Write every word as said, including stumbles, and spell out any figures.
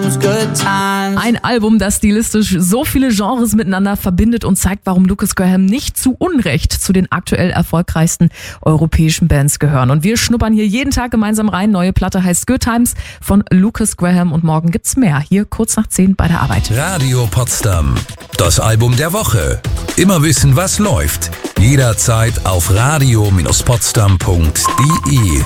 times, good times. Ein Album, das stilistisch so viele Genres miteinander verbindet und zeigt, warum Lukas Graham nicht zu Unrecht zu den aktuell erfolgreichsten europäischen Bands gehören. Und wir schnuppern hier jeden Tag gemeinsam rein. Neue Platte heißt Good Times von Lukas Graham und morgen gibt's mehr. Hier kurz nach zehn bei der Arbeit. Radio Potsdam. Das Album der Woche. Immer wissen, was läuft. Jederzeit auf radio Bindestrich potsdam punkt de.